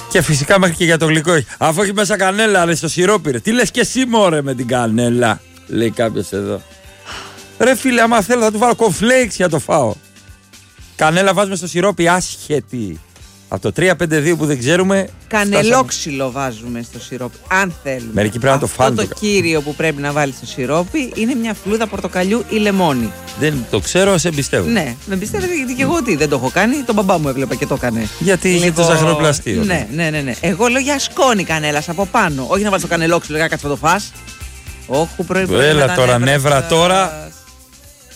Και φυσικά μέχρι και για το γλυκό έχει. Αφού έχει μέσα κανέλα, ρε, στο σιρόπι. Τι λες και εσύ, μωρέ, με την κανέλα, λέει κάποιος εδώ. Ρε φίλε, άμα θέλω θα του βάλω κομφλέιξ για το φάω. Κανέλα βάζουμε στο σιρόπι, άσχετη. Από το 3-5-2 που δεν ξέρουμε. Κανελόξυλο βάζουμε στο σιρόπι, αν θέλουμε. Μερικοί πρέπει να το φάνε. Αυτό το κύριο που πρέπει να βάλει στο σιρόπι είναι μια φλούδα πορτοκαλιού ή λεμόνι. Δεν το ξέρω, σε εμπιστεύω. Ναι, με πιστεύετε, γιατί και εγώ δεν το έχω κάνει. Τον μπαμπά μου έβλεπα και το έκανε. Γιατί είχε το ζαχαροπλαστείο. Ναι. Εγώ λέω για σκόνη κανέλας από πάνω. Όχι να βάλει το κανελόξυλο για να κάτσει να το φας. Όχι, πρωί. Έλα τώρα, νεύρα τώρα.